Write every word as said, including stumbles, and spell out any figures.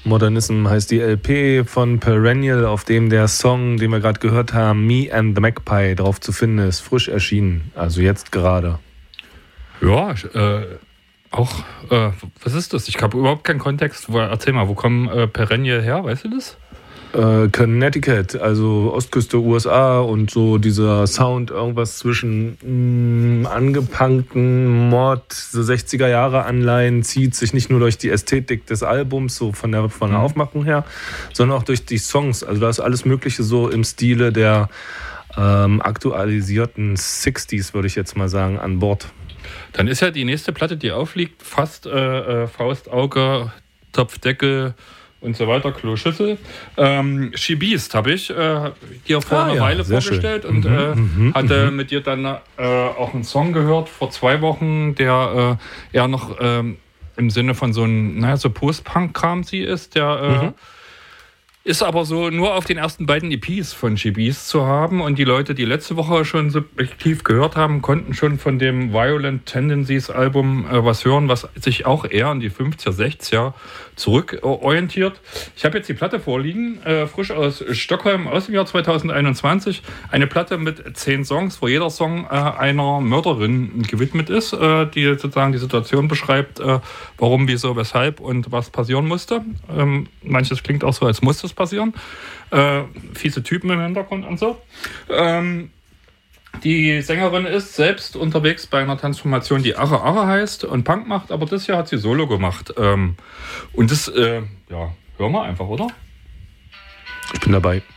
Modernism heißt die L P von Perennial, auf dem der Song, den wir gerade gehört haben, Me and the Magpie, drauf zu finden ist. Frisch erschienen, also jetzt gerade. Ja, äh, auch, äh, was ist das? Ich habe überhaupt keinen Kontext. Wo, erzähl mal, wo kommen äh, Perennial her, weißt du das? Äh, Connecticut, also Ostküste U S A und so dieser Sound, irgendwas zwischen mh, angepunkten Mod, so sechziger Jahre Anleihen, zieht sich nicht nur durch die Ästhetik des Albums, so von der, von der Mhm. Aufmachung her, sondern auch durch die Songs. Also da ist alles Mögliche so im Stile der ähm, aktualisierten sechziger, würde ich jetzt mal sagen, an Bord. Dann ist ja die nächste Platte, die aufliegt, fast äh, äh, Faust, Auge, Topfdeckel und so weiter, Kloschüssel. Ähm, She Beast habe ich äh, dir vor Ah, einer ja, Weile sehr vorgestellt schön. und Mhm, äh, mhm, hatte mhm. mit dir dann äh, auch einen Song gehört vor zwei Wochen, der äh, eher noch ähm, im Sinne von so einem, naja, so Post-Punk-Kram sie ist, der äh, Mhm. ist aber so nur auf den ersten beiden E Ps von She Beast zu haben und die Leute, die letzte Woche schon subjektiv gehört haben, konnten schon von dem Violent Tendencies Album äh, was hören, was sich auch eher an die fünfziger, sechziger zurückorientiert. Ich habe jetzt die Platte vorliegen, äh, frisch aus Stockholm aus dem Jahr zweitausendeinundzwanzig. Eine Platte mit zehn Songs, wo jeder Song äh, einer Mörderin gewidmet ist, äh, die sozusagen die Situation beschreibt, äh, warum, wieso, weshalb und was passieren musste. Ähm, manches klingt auch so, als musste es passieren. Äh, fiese Typen im Hintergrund und so. Ähm, die Sängerin ist selbst unterwegs bei einer Transformation, die Arre Arre heißt und Punk macht, aber das Jahr hat sie Solo gemacht. Ähm, und das, äh, ja, hören wir einfach, oder? Ich bin dabei.